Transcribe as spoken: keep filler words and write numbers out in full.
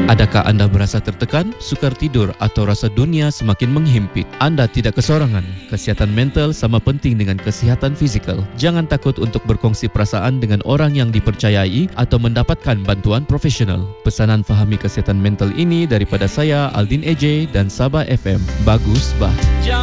Adakah anda merasa tertekan, sukar tidur atau rasa dunia semakin menghimpit? Anda tidak kesorangan. Kesihatan mental sama penting dengan kesihatan fizikal. Jangan takut untuk berkongsi perasaan dengan orang yang dipercayai atau mendapatkan bantuan profesional. Pesanan Fahami Kesihatan Mental ini daripada saya, Aldin A J dan Sabah F M. Bagus, bah.